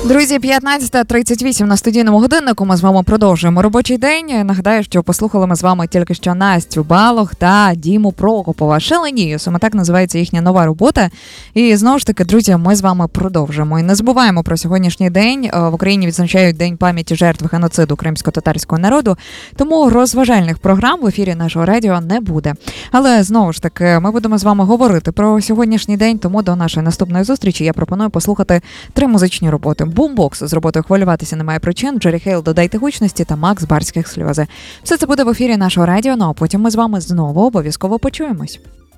Друзі, 15:38 на студійному годиннику. Ми з вами продовжуємо робочий день. Нагадаю, що послухали ми з вами тільки що Настю Балох та Діму Прокопова. «Шаленію», саме так називається їхня нова робота. І знову ж таки, друзі, ми з вами продовжуємо. І не забуваємо про сьогоднішній день. В Україні відзначають День пам'яті жертв геноциду кримсько-татарського народу. Тому розважальних програм в ефірі нашого радіо не буде. Але знову ж таки, ми будемо з вами говорити про сьогоднішній день. Тому до нашої наступної зустрічі я пропоную послухати 3 музичні роботи. «Бумбокс» з роботою «Хвилюватися немає причин», Джері Хейл «Додайте гучності» та Макс Барських «Сльози». Все це буде в ефірі нашого радіо, ну а потім ми з вами знову обов'язково почуємось.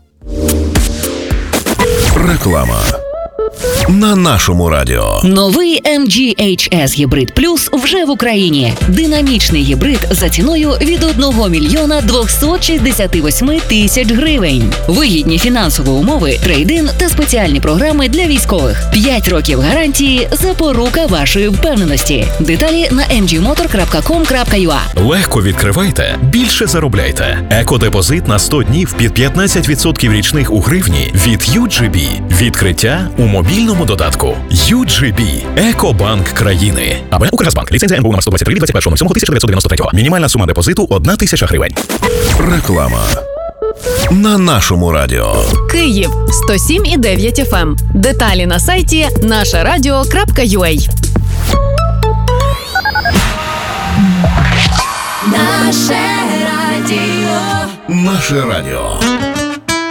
Реклама на нашому радіо. Новий MG HS Hybrid Plus вже в Україні. Динамічний гібрид за ціною від 1 мільйона 268 тисяч гривень. Вигідні фінансові умови, трейд-ін та спеціальні програми для військових. 5 років гарантії – запорука вашої впевненості. Деталі на mgmotor.com.ua. Легко відкривайте, більше заробляйте. Екодепозит на 100 днів під 15% річних у гривні від UGB. Відкриття у мобільному додатку. UGB – Екобанк країни. АБ «Укргазбанк». Ліцензія НБУ номер 123 від 21.07.1993. Мінімальна сума депозиту – 1 тисяча гривень. Реклама на нашому радіо. Київ 107,9 FM. Деталі на сайті нашарадіо.ua. Наше радіо.